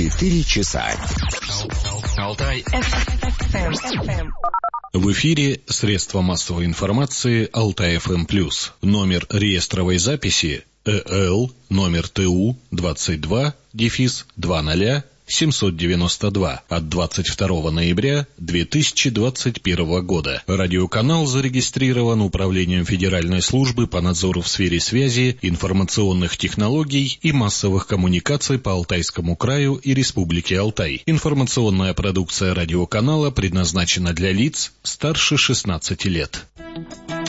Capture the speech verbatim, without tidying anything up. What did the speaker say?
Четыре часа. Алтай. В эфире средства массовой информации Алтай эф эм плюс. Номер реестровой записи э эл номер тэ у двадцать два дефис двадцать семьсот девяносто два от двадцать второго ноября две тысячи двадцать первого года. Радиоканал зарегистрирован Управлением Федеральной службы по надзору в сфере связи, информационных технологий и массовых коммуникаций по Алтайскому краю и Республике Алтай. Информационная продукция радиоканала предназначена для лиц старше шестнадцати лет.